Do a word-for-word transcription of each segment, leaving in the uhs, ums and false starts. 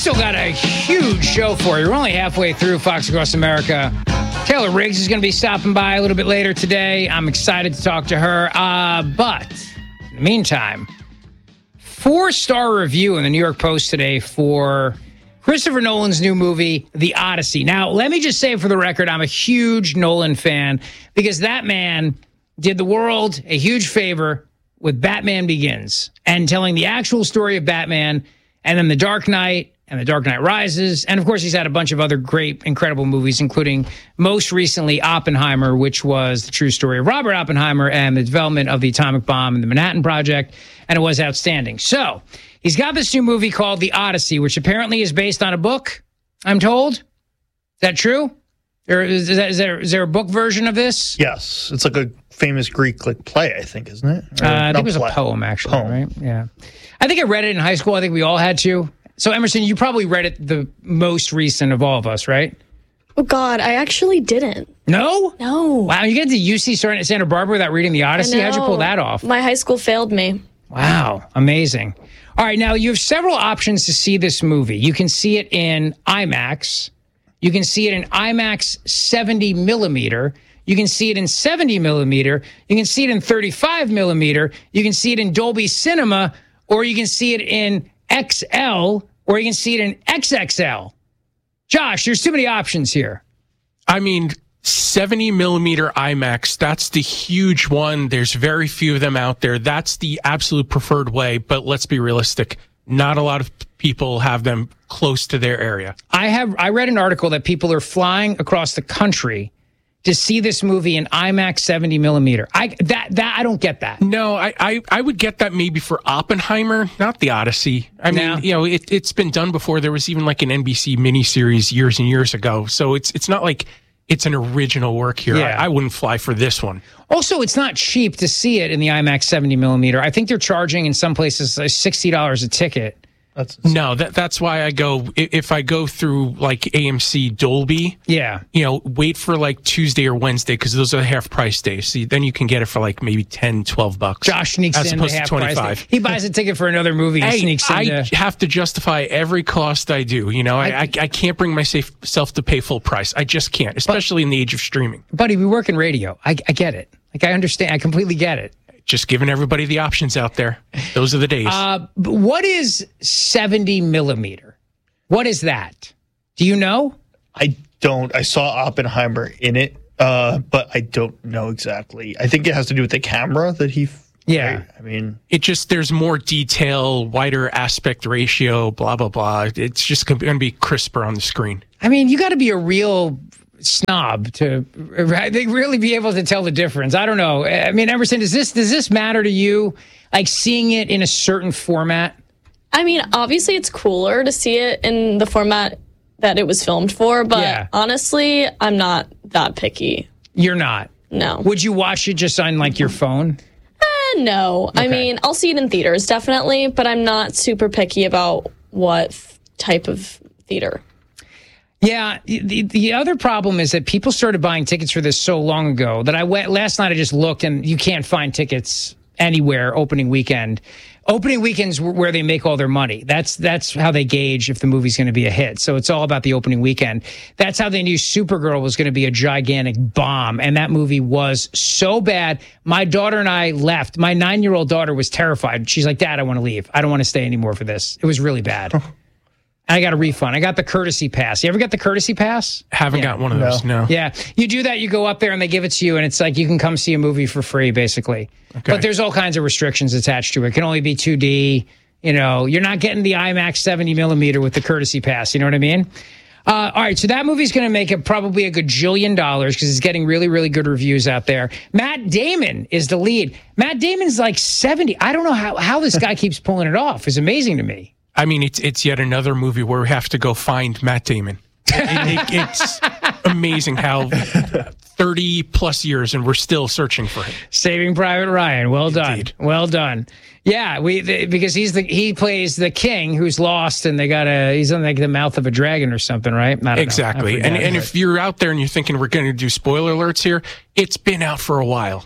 still got a huge show for you. We're only halfway through Fox Across America. Taylor Riggs is going to be stopping by a little bit later today. I'm excited to talk to her. Uh, but in the meantime, four-star review in the New York Post today for Christopher Nolan's new movie, The Odyssey. Now, let me just say for the record, I'm a huge Nolan fan because that man did the world a huge favor with Batman Begins and telling the actual story of Batman, and then The Dark Knight and The Dark Knight Rises. And, of course, he's had a bunch of other great, incredible movies, including most recently Oppenheimer, which was the true story of Robert Oppenheimer and the development of the atomic bomb and the Manhattan Project. And it was outstanding. So he's got this new movie called The Odyssey, which apparently is based on a book, I'm told. Is that true? Or is, is, that, is, there, is there a book version of this? Yes. It's like a famous Greek like play, I think, isn't it? Uh, I think it was play. a poem, actually, poem. right? Yeah. I think I read it in high school. I think we all had to. So, Emerson, you probably read it the most recent of all of us, right? Oh, God, I actually didn't. No? No. Wow, you get to U C Santa Barbara without reading The Odyssey? How'd you pull that off? My high school failed me. Wow, amazing. All right, now you have several options to see this movie. You can see it in IMAX. You can see it in IMAX seventy millimeter. You can see it in seventy millimeter. You can see it in thirty-five millimeter. You can see it in Dolby Cinema, or you can see it in X L, or you can see it in X X L. Josh, there's too many options here. I mean, seventy millimeter IMAX, that's the huge one. There's very few of them out there. That's the absolute preferred way, but let's be realistic. Not a lot of people have them close to their area. I have. I read an article that people are flying across the country to see this movie in IMAX seventy millimeter. I that that I don't get that. No, I, I, I would get that maybe for Oppenheimer, not The Odyssey. I mean, no. you know, it, it's been done before. There was even like an N B C miniseries years and years ago. So it's it's not like it's an original work here. Yeah. I, I wouldn't fly for this one. Also, it's not cheap to see it in the IMAX seventy millimeter. I think they're charging in some places uh, sixty dollars a ticket. That's no, that that's why I go, if I go through like A M C Dolby, yeah, you know, wait for like Tuesday or Wednesday because those are half price days. See, then you can get it for like maybe ten, twelve bucks. Josh sneaks as in opposed the to half twenty-five. price day. He buys a ticket for another movie and hey, sneaks in. I to... have to justify every cost I do. You know, I I, I can't bring myself to pay full price. I just can't, especially but, in the age of streaming. Buddy, we work in radio. I, I get it. Like I understand. I completely get it. Just giving everybody the options out there. Those are the days. Uh, what is seventy millimeter? What is that? Do you know? I don't. I saw Oppenheimer in it, uh, but I don't know exactly. I think it has to do with the camera that he. Yeah. Right? I mean, it just, there's more detail, wider aspect ratio, blah, blah, blah. It's just going to be crisper on the screen. I mean, you got to be a real snob to they really be able to tell the difference. I don't know. I mean, Emerson, does this does this matter to you? Like seeing it in a certain format? I mean, obviously it's cooler to see it in the format that it was filmed for, but yeah. honestly, I'm not that picky. You're not? No. Would you watch it just on like your phone? Uh, no. Okay. I mean, I'll see it in theaters, definitely, but I'm not super picky about what f- type of theater. Yeah, the the other problem is that people started buying tickets for this so long ago that I went last night. I just looked, and you can't find tickets anywhere opening weekend. Opening weekend's where they make all their money. That's that's how they gauge if the movie's going to be a hit. So it's all about the opening weekend. That's how they knew Supergirl was going to be a gigantic bomb, and that movie was so bad. My daughter and I left. My nine-year-old daughter was terrified. She's like, "Dad, I want to leave. I don't want to stay anymore for this." It was really bad. I got a refund. I got the courtesy pass. You ever got the courtesy pass? Haven't yeah. got one of those, no. no. Yeah. You do that, you go up there and they give it to you, and it's like you can come see a movie for free, basically. Okay. But there's all kinds of restrictions attached to it. It can only be two D. You know, you're not getting the IMAX seventy millimeter with the courtesy pass. You know what I mean? Uh, all right, so that movie's going to make it probably a gajillion dollars because it's getting really, really good reviews out there. Matt Damon is the lead. Matt Damon's like seventy. I don't know how, how this guy keeps pulling it off. It's amazing to me. I mean, it's it's yet another movie where we have to go find Matt Damon. It, it, it's amazing how thirty plus years and we're still searching for him. Saving Private Ryan. Well Indeed. done. Well done. Yeah, we the, because he's the he plays the king who's lost, and they got a he's in like the mouth of a dragon or something, right? I don't exactly. know. And and if you're out there and you're thinking we're going to do spoiler alerts here, it's been out for a while.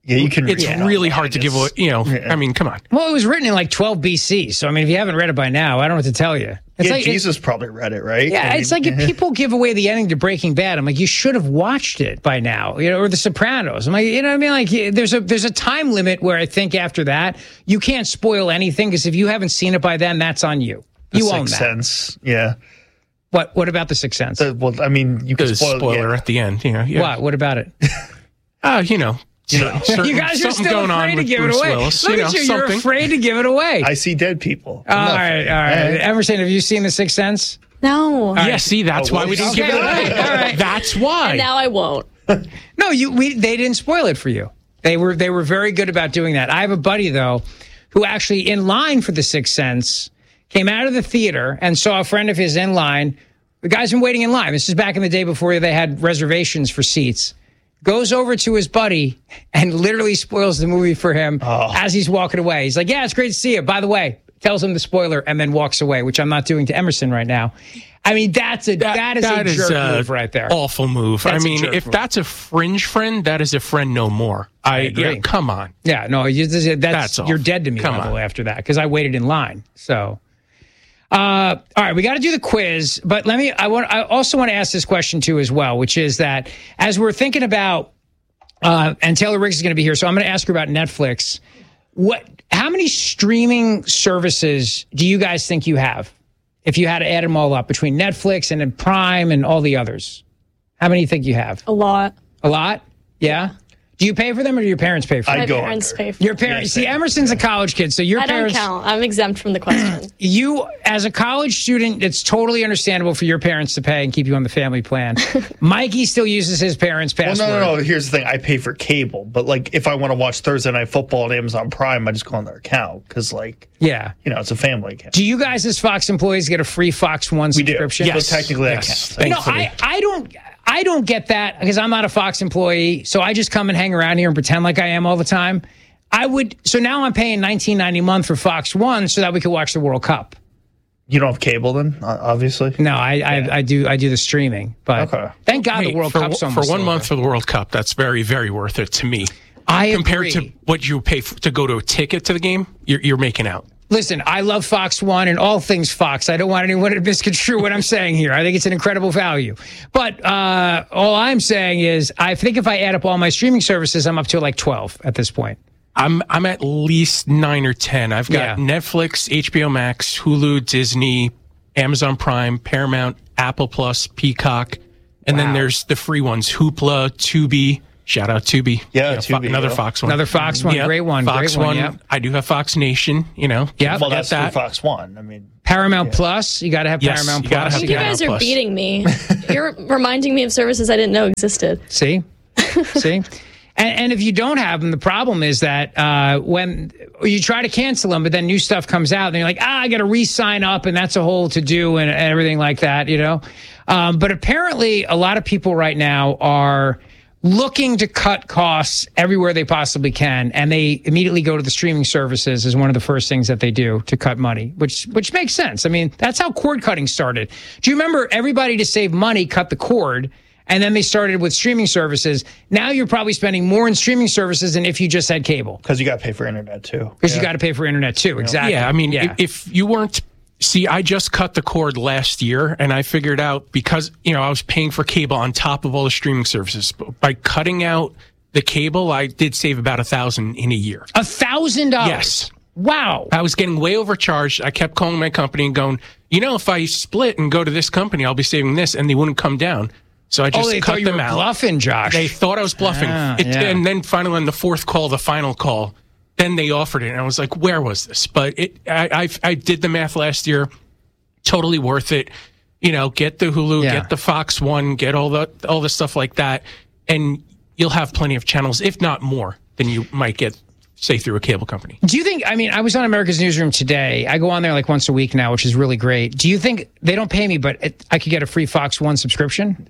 Yeah, you can. It's yeah, really hard to give away. You know, Yeah. I mean, come on. Well, it was written in like twelve B C. So, I mean, if you haven't read it by now, I don't know what to tell you. It's Yeah, like, Jesus probably read it, right? Yeah, I it's mean, like if people give away the ending to Breaking Bad, I'm like, you should have watched it by now, you know, or The Sopranos. I'm like, you know what I mean? Like, there's a there's a time limit where I think after that, you can't spoil anything because if you haven't seen it by then, that's on you. The You own Sixth that. Sense. Yeah. What What about The Sixth Sense? Uh, well, I mean, you could The spoil spoiler yeah. at the end. You know, yeah. What? What about it? Uh, you know, You know, certain- You guys are something still going on afraid to with give Bruce it away. Willis, Look you know, at you. You're something. afraid to give it away. I see dead people. all I'm not right, afraid. all right. Hey. Emerson, have you seen The Sixth Sense? No. Yeah, see, that's Oh, why we didn't okay, give it all away. right, all right. That's why. And now I won't. No, you. We they didn't spoil it for you. They were they were very good about doing that. I have a buddy though, who actually in line for The Sixth Sense came out of the theater and saw a friend of his in line. The guy's been waiting in line. This is back in the day before they had reservations for seats. Goes over to his buddy and literally spoils the movie for him Oh. as he's walking away. He's like, "Yeah, it's great to see you. By the way," tells him the spoiler and then walks away, which I'm not doing to Emerson right now. I mean, that's a that, that is that a is jerk a move right there. Awful move. That's I a mean, jerk if move. that's a fringe friend, that is a friend no more. I, agree. yeah, come on. Yeah, no, you, that's, That's you're off. dead to me Come level on. after that because I waited in line. So, uh, all right, we got to do the quiz, but let me. I want. I also want to ask this question too as well, which is that as we're thinking about, uh, and Taylor Riggs is going to be here, so I'm going to ask her about Netflix. What? How many streaming services do you guys think you have? If you had to add them all up between Netflix and then Prime and all the others, how many do you think you have? A lot. A lot? Yeah. Do you pay for them or do your parents pay for them? I My go parents under. pay for Your it. parents. Yeah, See, same. Emerson's a college kid, so your I don't parents. count. I'm exempt from the question. You, as a college student, it's totally understandable for your parents to pay and keep you on the family plan. Mikey still uses his parents' Well, password. no, no, no. Here's the thing. I pay for cable, but like if I want to watch Thursday Night Football on Amazon Prime, I just go on their account because, like, Yeah. you know, it's a family account. Do you guys, as Fox employees, get a free Fox One We do. subscription? Yes. So technically, Yes. that counts. You know, Thankfully. I, I don't I don't get that because I'm not a Fox employee, so I just come and hang around here and pretend like I am all the time. I would so now I'm paying nineteen ninety a month for Fox One so that we could watch the World Cup. You don't have cable then, uh, obviously. No, I I, I do I do the streaming, but Okay. thank God Hey, the World for, Cup's for almost one over. month for the World Cup, that's very, very worth it to me. I Compared agree. to what you pay for, to go to a ticket to the game, you're, you're making out. Listen, I love Fox One and all things Fox. I don't want anyone to misconstrue what I'm saying here. I think it's an incredible value. But uh, all I'm saying is, I think if I add up all my streaming services, I'm up to like twelve at this point. I'm I'm at least nine or ten. I've got Yeah. Netflix, H B O Max, Hulu, Disney, Amazon Prime, Paramount, Apple Plus, Peacock, and Wow. then there's the free ones: Hoopla, Tubi. Shout out Tubi. Yeah, You know, Fo- Tubi, another yeah. Fox one. Another Fox one, Yep. great one, Fox great one, one. yep. I do have Fox Nation. You know. Yeah. Well, Get that's that. through Fox One. I mean, Paramount Plus, you got to have Yes, Paramount you gotta Plus. have I think you Paramount guys are Plus. beating me. You're reminding me of services I didn't know existed. See, see, and, and if you don't have them, the problem is that uh, when you try to cancel them, but then new stuff comes out, and you're like, ah, I got to re-sign up, and that's a whole to do and, and everything like that, you know. Um, but apparently, a lot of people right now are looking to cut costs everywhere they possibly can, and they immediately go to the streaming services as one of the first things that they do to cut money, which which makes sense. I mean, that's how cord cutting started. Do you remember everybody to save money cut the cord, and then they started with streaming services? Now you're probably spending more in streaming services than if you just had cable, because you got to pay for internet too. because you got to pay for internet too. Exactly. Yeah, I mean, yeah. if, if you weren't, see, I just cut the cord last year, and I figured out because you know I was paying for cable on top of all the streaming services. But by cutting out the cable, I did save about a thousand in a year. a thousand dollars. Yes. Wow. I was getting way overcharged. I kept calling my company and going, you know, if I split and go to this company, I'll be saving this, and they wouldn't come down. So I just Oh, they cut thought you them were out. bluffing, Josh. They thought I was bluffing. Ah, it, yeah. And then finally, on the fourth call, the final call, then they offered it, and I was like, "Where was this?" But it, I, I, I did the math last year. Totally worth it. You know, get the Hulu, Yeah. get the Fox One, get all the all the stuff like that, and you'll have plenty of channels, if not more, than you might get, say, through a cable company. Do you think, I mean, I was on America's Newsroom today. I go on there like once a week now, which is really great. Do you think they don't pay me, but it, I could get a free Fox One subscription?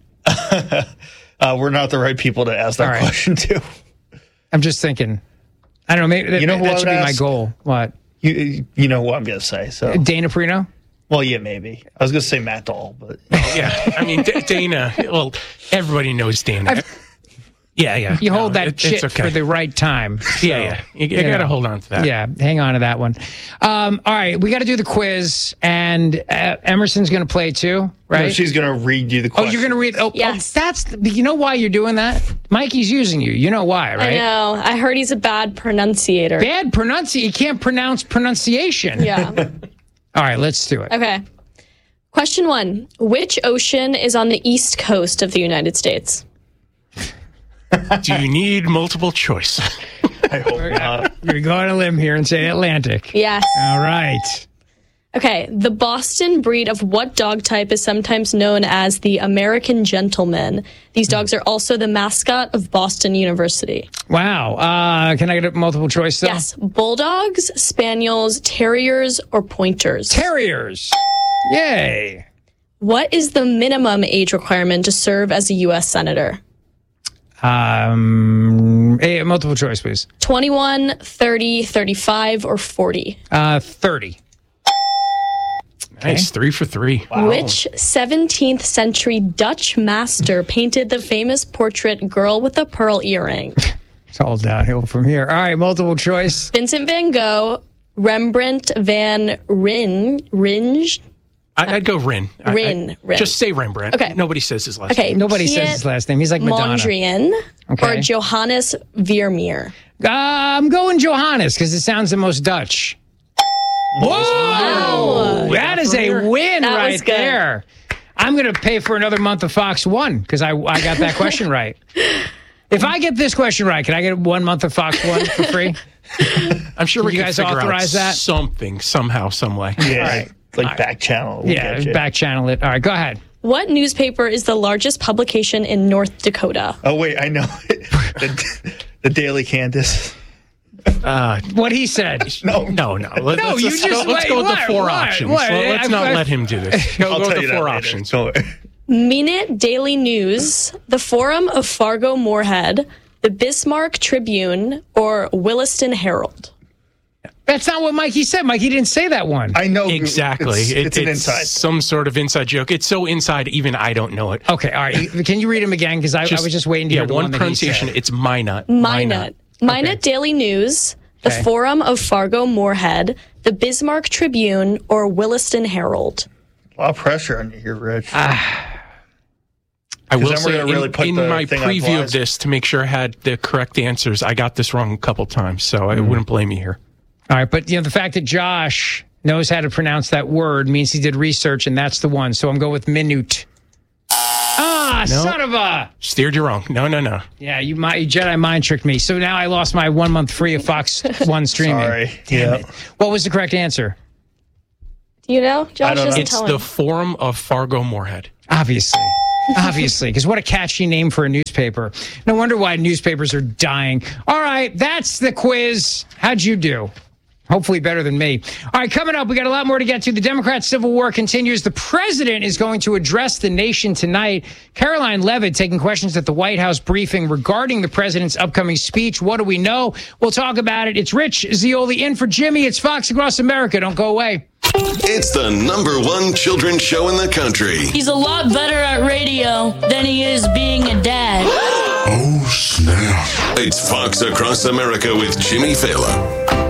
Uh, we're not the right people to ask that All right. question to. I'm just thinking. I don't know. Maybe You know that, who I that should would be my ask? goal. What? You, you know what I'm gonna say. So, Dana Perino? well, yeah, maybe. I was gonna say Matt Dahl, but Yeah, I mean, D- Dana. Well, everybody knows Dana. Yeah, yeah. You hold No, that it- shit it's okay. for the right time. So, Yeah, yeah. You, you you got to know. hold on to that. Yeah, hang on to that one. Um, all right, we got to do the quiz, and uh, Emerson's going to play too, right? No, she's going to read you the oh, question. you're going to read. Oh, Yes. oh, that's. The, you know why you're doing that? Mikey's using you. You know why, right? I know. I heard he's a bad pronunciator. Bad pronunciation. You can't pronounce pronunciation. Yeah. All right, let's do it. Okay. Question one. Which ocean is on the east coast of the United States? Do you need multiple choice? I hope not. You're going to go on a limb here and say Atlantic. Yes. All right. Okay. The Boston breed of what dog type is sometimes known as the American Gentleman? These dogs are also the mascot of Boston University. Wow. Uh, can I get a multiple choice though? Yes. Bulldogs, Spaniels, Terriers, or Pointers? Terriers. Yay. What is the minimum age requirement to serve as a U S Senator? Um, a multiple choice, please. twenty-one, thirty, thirty-five, or forty? Uh, thirty. Nice, three for three. Which seventeenth century Dutch master painted the famous portrait Girl with a Pearl Earring? It's all downhill from here. All right, multiple choice. Vincent van Gogh, Rembrandt van Rijn, Rijn? I, I'd go Rin. I- Rin, I- Rin. Just say Rembrandt. Okay. Nobody says his last Okay. name. Nobody says his last name. He's like Madonna. Mondrian Okay. or Johannes Vermeer? Uh, I'm going Johannes because it sounds the most Dutch. Whoa! That is a win That right was good. there. I'm going to pay for another month of Fox One because I, I got that question right. If I get this question right, can I get one month of Fox One for free? I'm sure we you can guys figure authorize out that? something, somehow, some way. Yeah, right. like back channel. We'll Yeah, get you. back channel it. All right, go ahead. What newspaper is the largest publication in North Dakota? Oh wait, I know the, the Daily Candace. Uh, What he said. no, no, no. Let, No, let's, you let's just go, let's wait, go with what, the four what, options. what? Let, us I- not I- let him do this. Go, I'll go tell with you the that four later. options. Don't worry. Minute Daily News, the Forum of Fargo Moorhead, the Bismarck Tribune, or Williston Herald? That's not what Mikey said. Mikey didn't say that one. I know Exactly. It's, It- it's an inside. Some sort of inside joke. It's so inside, even I don't know it. Okay, all right. Can you read him again? Because I, I was just waiting to yeah, hear the one one that he pronunciation. said. It's Minot. Minot. Minot Daily News, the Okay. Forum of Fargo Moorhead, the Bismarck Tribune, or Williston Herald? A lot of pressure on you here, Rich. I will then we're say, gonna really in, put in the my thing on preview of blast. this, to make sure I had the correct answers, I got this wrong a couple times, so I wouldn't blame you here. All right, but you know the fact that Josh knows how to pronounce that word means he did research, and that's the one. So I'm going with minute. Ah, No. son of a! Steered you wrong. No, no, no. Yeah, you, my, you Jedi mind tricked me. So now I lost my one month free of Fox One streaming. Sorry. Damn Yeah. it. What was the correct answer? You know, Josh don't know. doesn't It's tell the him. Forum of Fargo Moorhead. Obviously. Obviously, because what a catchy name for a newspaper. No wonder why newspapers are dying. All right, that's the quiz. How'd you do? Hopefully better than me. All right, coming up, we got a lot more to get to. The Democrat Civil War continues. The president is going to address the nation tonight. Caroline Levitt taking questions at the White House briefing regarding the president's upcoming speech. What do we know? We'll talk about it. It's Rich Zioli in for Jimmy. It's Fox Across America. Don't go away. It's the number one children's show in the country. He's a lot better at radio than he is being a dad. Oh, snap. It's Fox Across America with Jimmy Fallon.